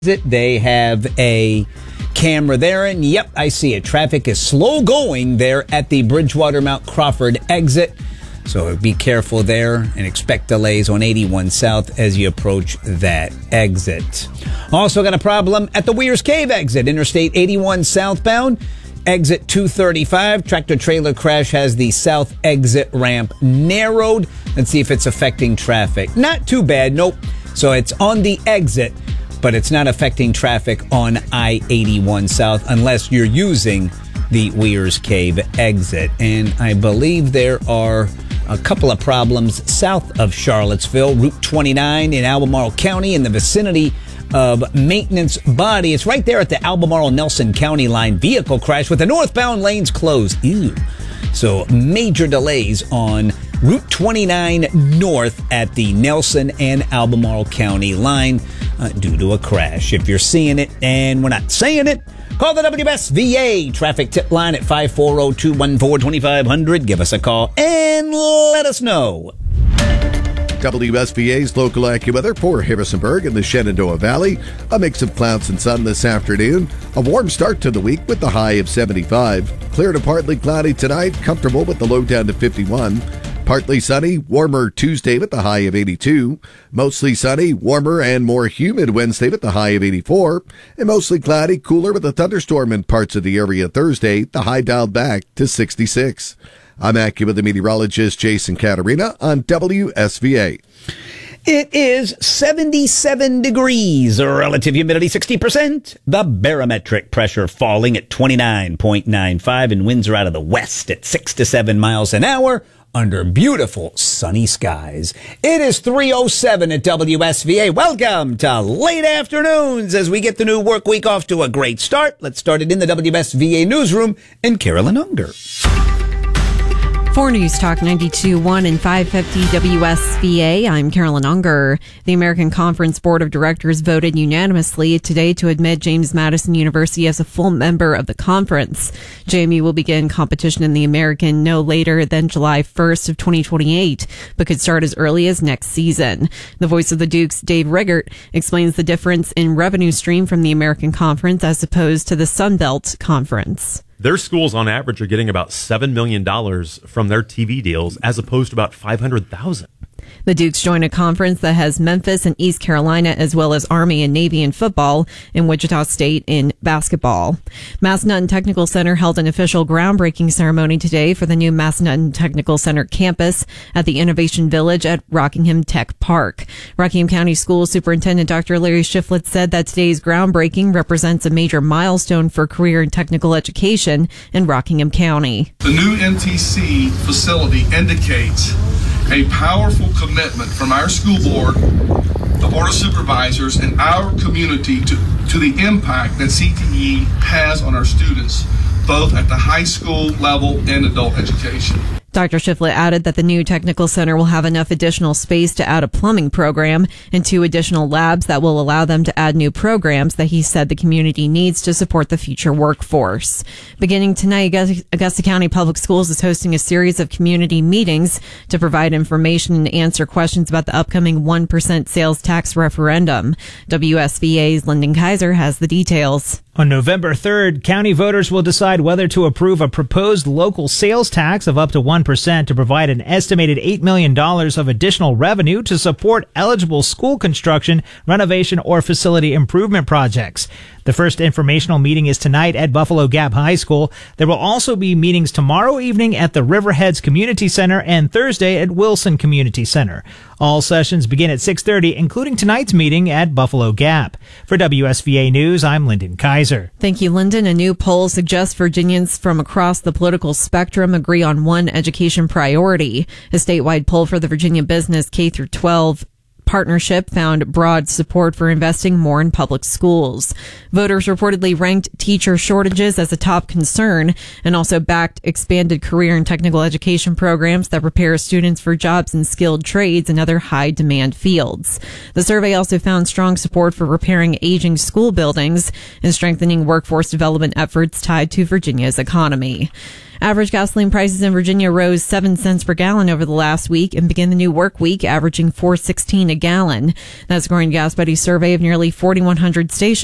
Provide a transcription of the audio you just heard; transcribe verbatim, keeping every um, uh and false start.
They have a camera there, and yep, I see it. Traffic is slow going there at the Bridgewater Mount Crawford exit. So be careful there and expect delays on eighty-one South as you approach that exit. Also got a problem at the Weir's Cave exit, Interstate eighty-one southbound, exit two thirty-five. Tractor trailer crash has the south exit ramp narrowed. Let's see if it's affecting traffic. Not too bad, nope. So it's on the exit, but it's not affecting traffic on I eighty-one South unless you're using the Weir's Cave exit. And I believe there are a couple of problems south of Charlottesville, Route twenty-nine in Albemarle County in the vicinity of Maintenance Body. It's right there at the Albemarle-Nelson County line. Vehicle crash with the northbound lanes closed. Ew. So major delays on Route twenty-nine north at the Nelson and Albemarle County line uh, due to a crash. If you're seeing it and we're not saying it, call the W S V A traffic tip line at five four zero, two one four, two five zero zero. Give us a call and let us know. W S V A's local AccuWeather for Harrisonburg and the Shenandoah Valley. A mix of clouds and sun this afternoon. A warm start to the week with the high of seventy-five. Clear to partly cloudy tonight, comfortable with the low down to fifty-one. Partly sunny, warmer Tuesday with the high of eighty-two. Mostly sunny, warmer and more humid Wednesday with the high of eighty-four. And mostly cloudy, cooler with a thunderstorm in parts of the area Thursday, the high dialed back to sixty-six. I'm AccuWeather meteorologist Jason Caterina on W S V A. It is seventy-seven degrees, relative humidity sixty percent. The barometric pressure falling at twenty-nine point nine five, and winds are out of the west at six to seven miles an hour under beautiful sunny skies. It is three oh seven at W S V A. Welcome to Late Afternoons as we get the new work week off to a great start. Let's start it in the W S V A newsroom and Carolyn Unger. For News Talk ninety-two point one and five fifty W S V A, I'm Carolyn Unger. The American Conference Board of Directors voted unanimously today to admit James Madison University as a full member of the conference. J M U will begin competition in the American no later than July first of twenty twenty-eight, but could start as early as next season. The voice of the Dukes, Dave Riggert, explains the difference in revenue stream from the American Conference as opposed to the Sun Belt Conference. Their schools, on average, are getting about seven million dollars from their T V deals, as opposed to about five hundred thousand dollars. The Dukes join a conference that has Memphis and East Carolina, as well as Army and Navy in football and Wichita State in basketball. Massanutten Technical Center held an official groundbreaking ceremony today for the new Massanutten Technical Center campus at the Innovation Village at Rockingham Tech Park. Rockingham County School Superintendent Doctor Larry Shiflett said that today's groundbreaking represents a major milestone for career and technical education in Rockingham County. The new N T C facility indicates a powerful commitment from our school board, the Board of Supervisors, and our community to, to the impact that C T E has on our students, both at the high school level and adult education. Doctor Shiflett added that the new technical center will have enough additional space to add a plumbing program and two additional labs that will allow them to add new programs that he said the community needs to support the future workforce. Beginning tonight, Augusta County Public Schools is hosting a series of community meetings to provide information and answer questions about the upcoming one percent sales tax referendum. W S V A's Lyndon Kaiser has the details. On November third, county voters will decide whether to approve a proposed local sales tax of up to one percent to provide an estimated eight million dollars of additional revenue to support eligible school construction, renovation, or facility improvement projects. The first informational meeting is tonight at Buffalo Gap High School. There will also be meetings tomorrow evening at the Riverheads Community Center and Thursday at Wilson Community Center. All sessions begin at six thirty, including tonight's meeting at Buffalo Gap. For W S V A News, I'm Lyndon Kaiser. Thank you, Lyndon. A new poll suggests Virginians from across the political spectrum agree on one education priority. A statewide poll for the Virginia Business K through twelve partnership found broad support for investing more in public schools. Voters reportedly ranked teacher shortages as a top concern and also backed expanded career and technical education programs that prepare students for jobs in skilled trades and other high demand fields. The survey also found strong support for repairing aging school buildings and strengthening workforce development efforts tied to Virginia's economy. Average gasoline prices in Virginia rose seven cents per gallon over the last week and begin the new work week averaging four sixteen a gallon. That's according to Gas Buddy's survey of nearly forty-one hundred stations.